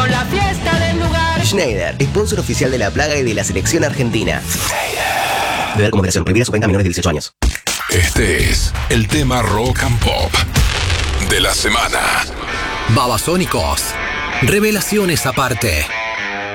son la fiesta del lugar. Schneider, sponsor oficial de La Plaga y de la selección argentina. Beber con moderación. Prohibida su venta a menores de 18 años. Este es el tema rock and pop de la semana. Babasónicos. Revelaciones aparte.